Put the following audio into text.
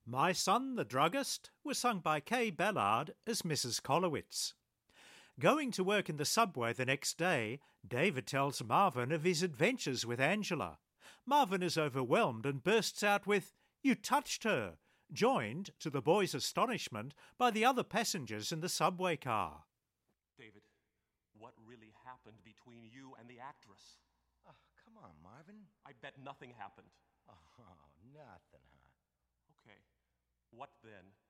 My Son the Druggist was sung by Kay Ballard as Mrs. Kollowitz. Going to work in the subway the next day, David tells Marvin of his adventures with Angela. Marvin is overwhelmed and bursts out with, "You touched her," joined, to the boy's astonishment, by the other passengers in the subway car. David, what really happened between you and the actress? Oh, come on, Marvin. I bet nothing happened. Oh, nothing, huh? Okay. What then?